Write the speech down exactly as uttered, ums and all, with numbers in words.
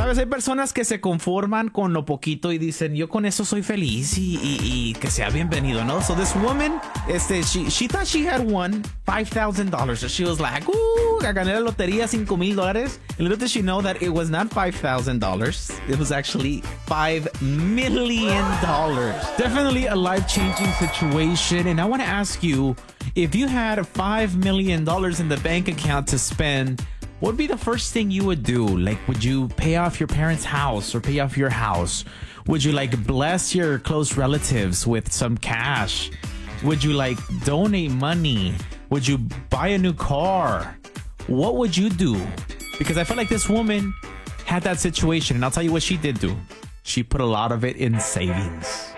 Sabes, hay personas que se conforman con lo poquito y dicen, yo con eso soy feliz y, y, y que sea bienvenido, ¿no? So this woman, este, she, she thought she had won five thousand dollars. So she was like, ooh, gané la lotería cinco mil dólares. And little did she know that it was not five thousand dollars. It was actually five million dollars. Definitely a life-changing situation. And I want to ask you, if you had five million dollars in the bank account to spend, what would be the first thing you would do? Like, would you pay off your parents' house or pay off your house? Would you, like, bless your close relatives with some cash? Would you, like, donate money? Would you buy a new car? What would you do? Because I feel like this woman had that situation, and I'll tell you what she did do. She put a lot of it in savings.